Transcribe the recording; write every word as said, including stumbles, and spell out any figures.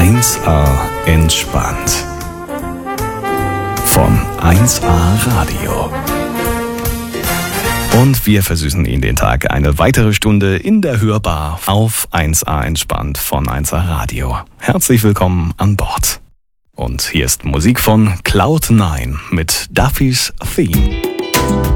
eins A entspannt. Von eins A Radio. Und wir versüßen Ihnen den Tag eine weitere Stunde in der Hörbar auf eins A entspannt von eins A Radio. Herzlich willkommen an Bord. Und hier ist Musik von Cloud nine mit Duffy's Theme.